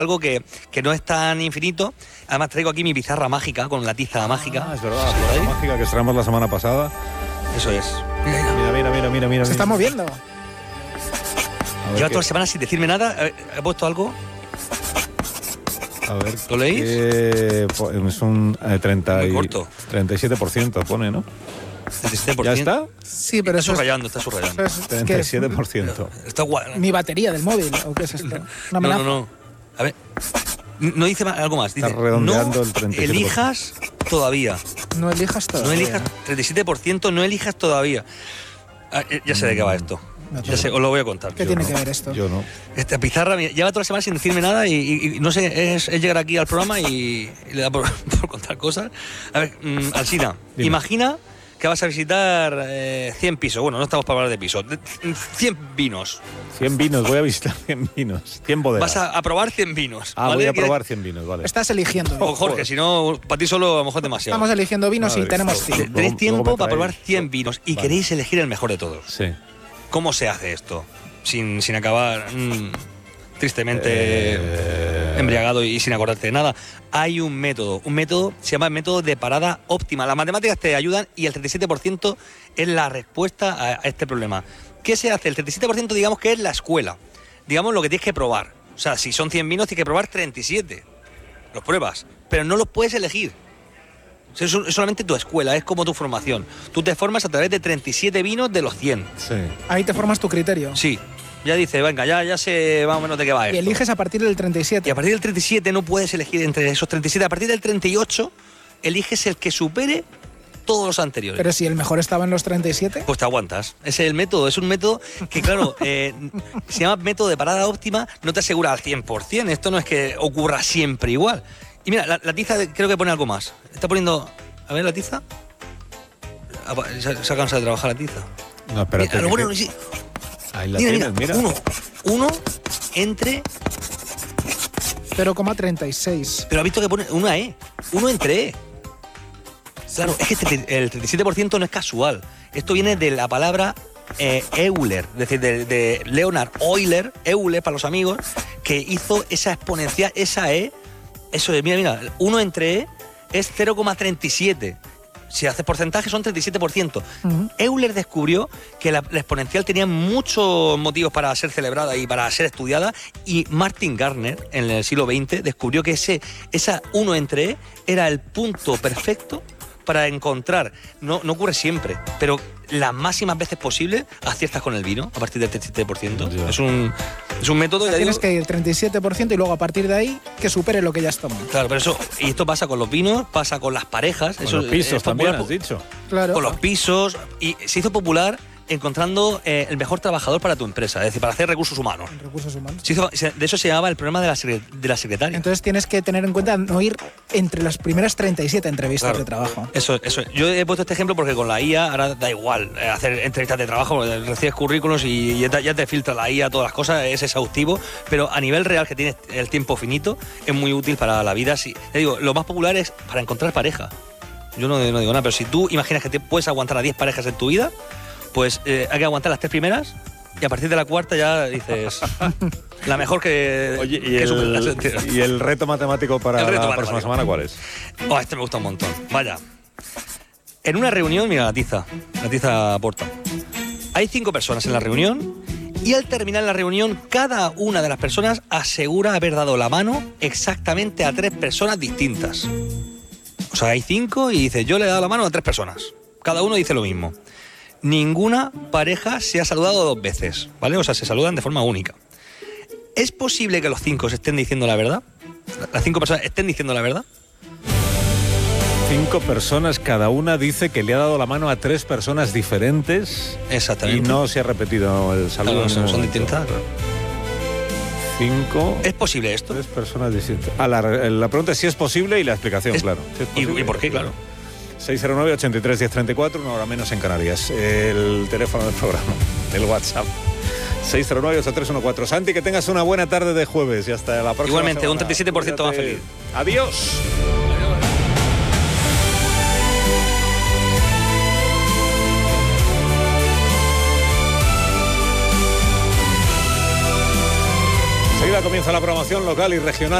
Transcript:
algo que no es tan infinito. Además traigo aquí mi pizarra mágica con la tiza mágica. Es verdad, la pizarra mágica que extraemos la semana pasada. Eso es. Mira. Se está moviendo. Lleva toda la semana sin decirme nada. ¿He puesto algo? A ver. ¿Lo leéis? Es un 37% pone, ¿no? 37%. ¿Ya está? Sí, pero está eso subrayando. es 37%. Está guay. mi batería del móvil, ¿o qué es esto? Una amenaza. No. A ver. No dice algo más. Dice, Está redondeando no el 37%. elijas todavía. No elijas 37%, no elijas todavía. Ya sé de qué va esto. Ya sé, os lo voy a contar. ¿Qué tiene que ver esto? Yo no. Esta pizarra lleva toda la semana sin decirme nada y no sé, es llegar aquí al programa y le da por contar cosas. A ver, Alsina, imagina que vas a visitar 100 pisos. Bueno, no estamos para hablar de pisos. 100 vinos. 100 vinos, voy a visitar 100 vinos. 100 bodegas. Vas a probar 100 vinos. ¿vale? Voy a probar 100 vinos, vale. Estás eligiendo. O Jorge, si no, para ti solo a lo mejor es demasiado. Estamos eligiendo vinos y tenemos tiempo. Tenéis tiempo para probar 100 vinos y queréis elegir el mejor de todos. Sí. ¿Cómo se hace esto? Sin acabar tristemente embriagado y sin acordarte de nada. Hay un método se llama el método de parada óptima. Las matemáticas te ayudan y el 37% es la respuesta a este problema. ¿Qué se hace? El 37% digamos que es la escuela. Digamos lo que tienes que probar. O sea, si son 100 vinos tienes que probar 37. Los pruebas, pero no los puedes elegir. Es solamente tu escuela, es como tu formación. Tú te formas a través de 37 vinos de los 100. Sí. Ahí te formas tu criterio. Sí. Ya dice, venga, ya sé más o menos de qué va esto. Y eliges a partir del 37. Y a partir del 37 no puedes elegir entre esos 37. A partir del 38 eliges el que supere todos los anteriores. Pero si el mejor estaba en los 37. Pues te aguantas. Ese es el método. Es un método que, claro, se llama método de parada óptima. No te asegura al 100%. Esto no es que ocurra siempre igual. Y mira, la tiza creo que pone algo más. Está poniendo... A ver, la tiza. Se ha cansado de trabajar la tiza. No, espérate. Mira, bueno, sí. Ahí la tienes, mira. Uno entre... 0,36. Pero ha visto que pone una E. Uno entre E. Claro, es que el 37% no es casual. Esto viene de la palabra Euler, es decir, de Leonard Euler para los amigos, que hizo esa exponencial, esa E. Eso es, mira, 1 entre E es 0,37. Si haces porcentaje son 37%. Euler descubrió que la exponencial tenía muchos motivos para ser celebrada y para ser estudiada, y Martin Gardner en el siglo XX descubrió que esa 1 entre E era el punto perfecto para encontrar, no ocurre siempre, pero las máximas veces posibles aciertas con el vino a partir del 37%. Es un método... Tienes que ir 37% y luego a partir de ahí que supere lo que ya has tomado. Claro, pero y esto pasa con los vinos, pasa con las parejas. Con los pisos también, has dicho. Claro. Con los pisos. Y se hizo popular encontrando el mejor trabajador para tu empresa, es decir, para hacer recursos humanos. Recursos humanos. De eso se llamaba el problema de la secretaria. Entonces tienes que tener en cuenta no ir entre las primeras 37 entrevistas de trabajo. Eso. Yo he puesto este ejemplo porque con la IA ahora da igual hacer entrevistas de trabajo, recibes currículos y ya te filtra la IA todas las cosas, es exhaustivo, pero a nivel real, que tienes el tiempo finito, es muy útil para la vida. Sí, te digo, lo más popular es para encontrar pareja. Yo no digo nada, pero si tú imaginas que te puedes aguantar a 10 parejas en tu vida, pues hay que aguantar las 3 primeras y a partir de la cuarta ya dices la mejor que... Oye, ¿y el reto matemático para la próxima semana cuál es? Este me gusta un montón. Vaya. En una reunión, mira la tiza aporta. Hay 5 personas en la reunión y al terminar la reunión cada una de las personas asegura haber dado la mano exactamente a 3 personas distintas. O sea, hay 5 y dice, yo le he dado la mano a 3 personas. Cada uno dice lo mismo. Ninguna pareja se ha saludado 2 veces, ¿vale? O sea, se saludan de forma única. ¿Es posible que los 5 se estén diciendo la verdad? ¿Las 5 personas estén diciendo la verdad? 5 personas, cada una dice que le ha dado la mano a 3 personas diferentes. Exactamente. Y no se ha repetido el saludo. Claro, son distintas. 5. ¿Es posible esto? 3 personas distintas. La pregunta es si es posible y la explicación, claro. Si ¿Y por qué? Claro. 609-83-1034, una hora menos en Canarias. El teléfono del programa, el WhatsApp. 609-8314. Santi, que tengas una buena tarde de jueves y hasta la próxima Igualmente, semana. un 37% más feliz. Adiós. comienza la programación local y regional.